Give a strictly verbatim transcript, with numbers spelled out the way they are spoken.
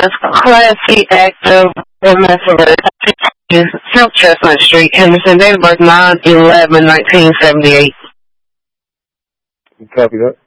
Class C active woman for South Chestnut Street, Henderson, date of birth nine eleven nineteen seventy-eight. Copy that.